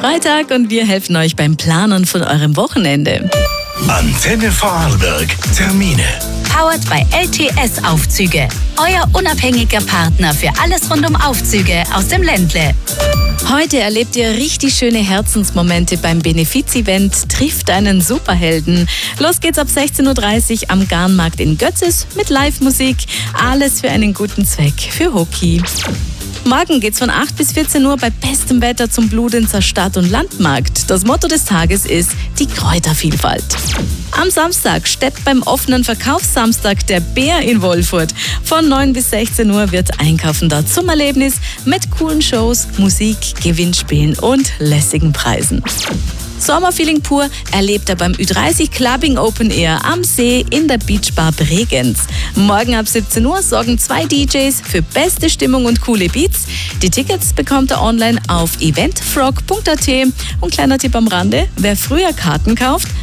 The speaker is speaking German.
Freitag und wir helfen euch beim Planen von eurem Wochenende. Antenne Vorarlberg. Termine. Powered by LTS Aufzüge. Euer unabhängiger Partner für alles rund um Aufzüge aus dem Ländle. Heute erlebt ihr richtig schöne Herzensmomente beim Benefiz-Event Trifft einen Superhelden. Los geht's ab 16.30 Uhr am Garnmarkt in Götzis mit Live-Musik. Alles für einen guten Zweck, für Hockey. Morgen geht's von 8 bis 14 Uhr bei bestem Wetter zum Bludenzer Stadt- und Landmarkt. Das Motto des Tages ist die Kräutervielfalt. Am Samstag steppt beim offenen Verkaufssamstag der Bär in Wolfurt. Von 9 bis 16 Uhr wird Einkaufen dort zum Erlebnis mit coolen Shows, Musik, Gewinnspielen und lässigen Preisen. Sommerfeeling pur erlebt er beim Ü30 Clubbing Open Air am See in der Beachbar Bregenz. Morgen ab 17 Uhr sorgen 2 DJs für beste Stimmung und coole Beats. Die Tickets bekommt er online auf eventfrog.at. Und kleiner Tipp am Rande, wer früher Karten kauft,